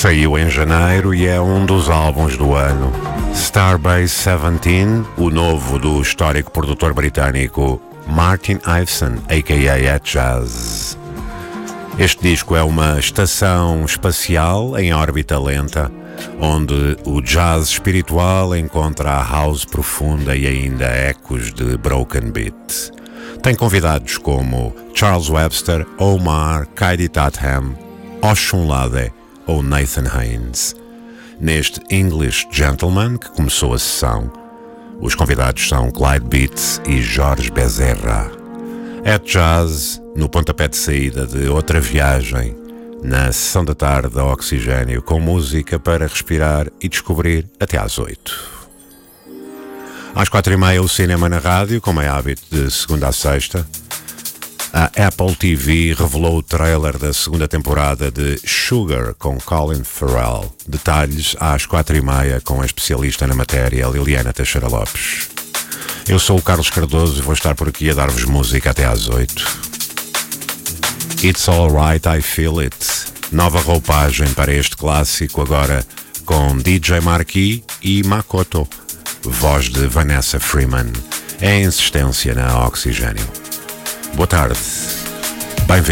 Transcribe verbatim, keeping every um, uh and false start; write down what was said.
Saiu em janeiro e é um dos álbuns do ano. Starbase dezessete, o novo do histórico produtor britânico Martin Iveson, a k a. At Jazz. Este disco é uma estação espacial em órbita lenta, onde o jazz espiritual encontra a house profunda e ainda ecos de broken beat. Tem convidados como Charles Webster, Omar, Kaidi Tatham, Oshunlade ou Nathan Haynes. Neste English Gentleman, que começou a sessão, os convidados são Clyde Beatts e Jorge Bezerra. At Jazz, no pontapé de saída de outra viagem, na sessão da tarde da Oxigênio, com música para respirar e descobrir até às oito. Às quatro e meia, o cinema na rádio, como é hábito de segunda a sexta. A Apple T V revelou o trailer da segunda temporada de Sugar com Colin Farrell. Detalhes às quatro e meia com a especialista na matéria Liliana Teixeira Lopes. Eu sou o Carlos Cardoso e vou estar por aqui a dar-vos música até às oito. It's Alright, I Feel It. Nova roupagem para este clássico, agora com D J Marquis e Makoto. Voz de Vanessa Freeman. É a insistência na Oxigênio. Boa tarde.